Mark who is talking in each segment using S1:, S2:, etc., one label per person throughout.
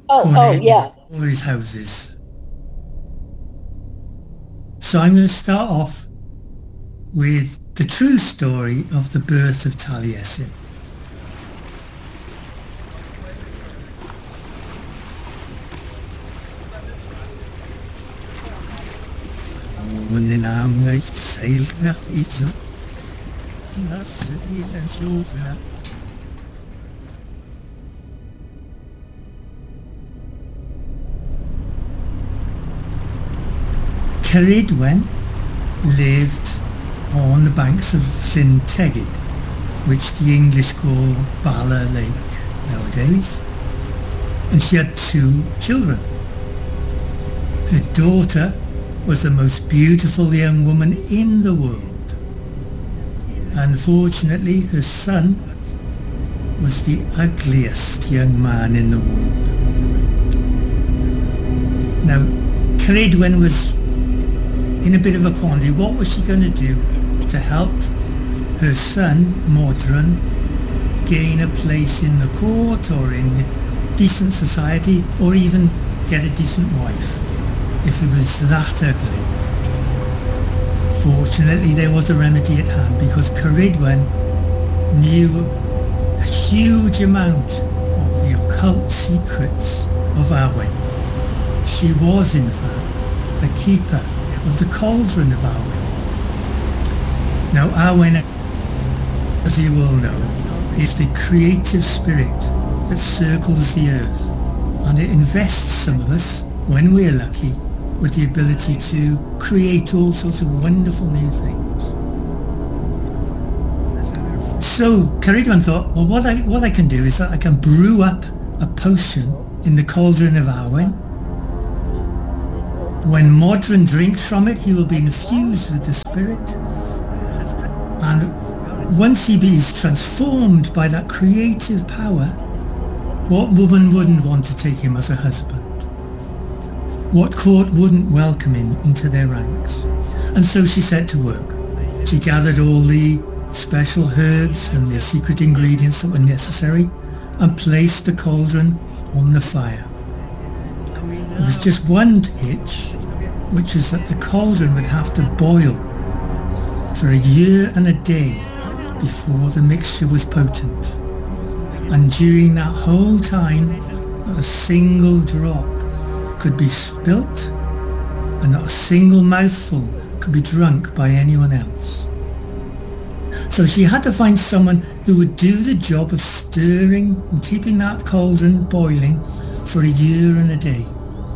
S1: Oh,
S2: Cornelius,
S1: yeah.
S2: all his houses. So I'm going to start off with the true story of the birth of Taliesin. Yn am eich seil na iddo, na sy'n yn siwfna. Ceridwen lived on the banks of Llyn Tegid, which the English call Bala Lake nowadays, and she had two children. Her daughter was the most beautiful young woman in the world. Unfortunately, her son was the ugliest young man in the world. Now, Ceridwen was in a bit of a quandary. What was she going to do to help her son, Modron, gain a place in the court or in decent society, or even get a decent wife if it was that ugly? Fortunately, there was a remedy at hand, because Ceridwen knew a huge amount of the occult secrets of Arwen. She was, in fact, the keeper of the cauldron of Arwen. Now, Arwen, as you all know, is the creative spirit that circles the earth, and it invests some of us, when we're lucky, with the ability to create all sorts of wonderful new things. So Ceridwen thought, well, what I can do is that I can brew up a potion in the cauldron of Arwen. When Modron drinks from it, he will be infused with the spirit, and once he is transformed by that creative power, what woman wouldn't want to take him as a husband? What court wouldn't welcome him into their ranks? And so she set to work. She gathered all the special herbs and the secret ingredients that were necessary and placed the cauldron on the fire. There was just one hitch, which is that the cauldron would have to boil for a year and a day before the mixture was potent. And during that whole time, not a single drop could be spilt, and not a single mouthful could be drunk by anyone else. So she had to find someone who would do the job of stirring and keeping that cauldron boiling for a year and a day.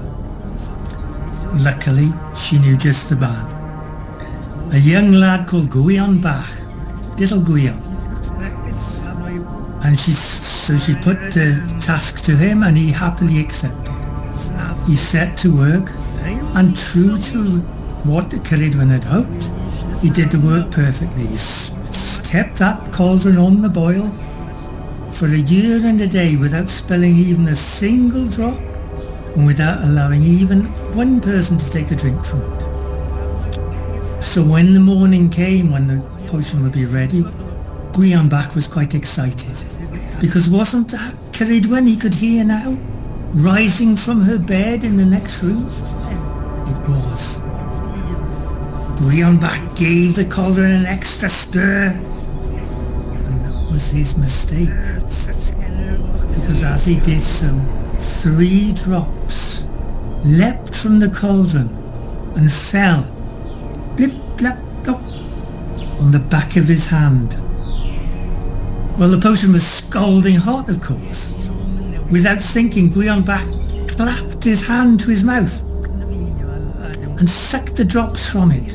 S2: Luckily, she knew just the man. A young lad called Gwion Bach, little Gwion. And she put the task to him, and he happily accepted. He set to work, and true to what Ceridwen had hoped, he did the work perfectly. He kept that cauldron on the boil for a year and a day without spilling even a single drop, and without allowing even one person to take a drink from it. So when the morning came, when the potion would be ready, Gwion Bach was quite excited, because wasn't that Ceridwen he could hear now, rising from her bed in the next room? It was. Gwion Bach gave the cauldron an extra stir, and that was his mistake, because as he did so, 3 drops leapt from the cauldron and fell, blip, blap, plop, on the back of his hand. Well, the potion was scalding hot, of course. Without thinking, Gwion Bach clapped his hand to his mouth and sucked the drops from it.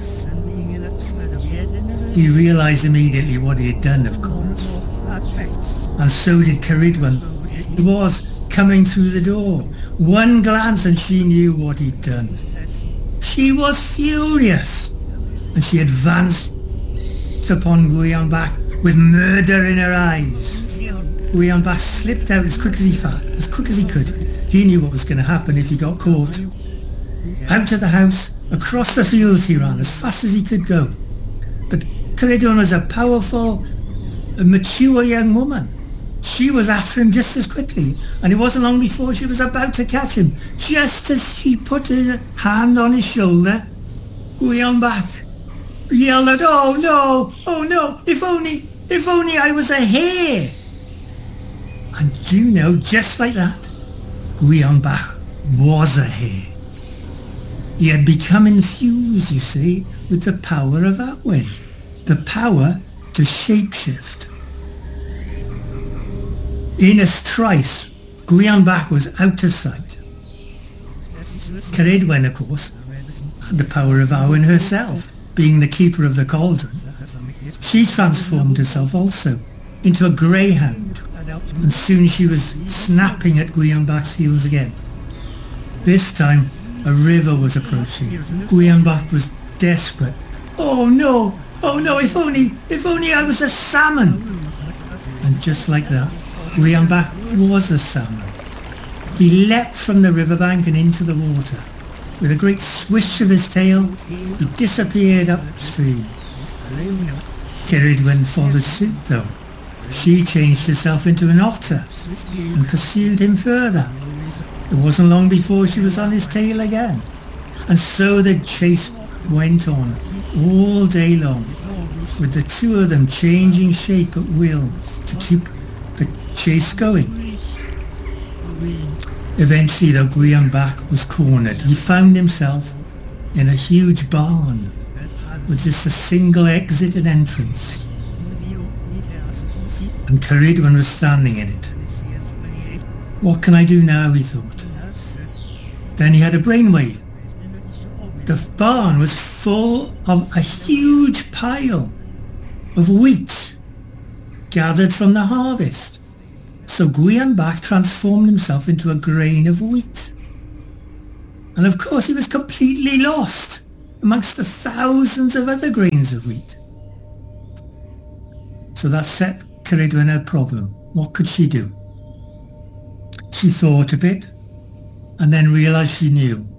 S2: He realised immediately what he had done, of course. And so did Ceridwen. He was coming through the door. One glance and she knew what he'd done. She was furious, and she advanced upon Gwion Bach with murder in her eyes. Gwion Bach slipped out as quick as he could. He knew what was going to happen if he got caught. Out of the house, across the fields he ran as fast as he could go. But Ceridwen was a powerful, a mature young woman. She was after him just as quickly, and it wasn't long before she was about to catch him. Just as she put her hand on his shoulder, Gwion Bach yelled out, "Oh no, if only I was a hare." And you know, just like that, Gwion Bach was a hare. He had become infused, you see, with the power of Arwen, the power to shapeshift. In a trice, Gwion Bach was out of sight. Ceridwen, of course, had the power of Arwen herself, being the keeper of the cauldron. She transformed herself also into a greyhound, and soon she was snapping at Gwion Bach's heels again. This time, a river was approaching. Gwion Bach was desperate. Oh no, if only I was a salmon." And just like that, Gwion Bach was a salmon. He leapt from the riverbank and into the water. With a great swish of his tail, he disappeared upstream. Ceridwen followed suit though. She changed herself into an otter and pursued him further. It wasn't long before she was on his tail again. And so the chase went on all day long, with the two of them changing shape at will to keep the chase going. Eventually, though, Gwion Bach was cornered. He found himself in a huge barn with just a single exit and entrance. And Ceridwen was standing in it. What can I do now, he thought. Then he had a brainwave. The barn was full of a huge pile of wheat gathered from the harvest. So Gwion Bach transformed himself into a grain of wheat. And of course he was completely lost amongst the thousands of other grains of wheat. So that set Ceridwen a problem. What could she do? She thought a bit and then realised she knew.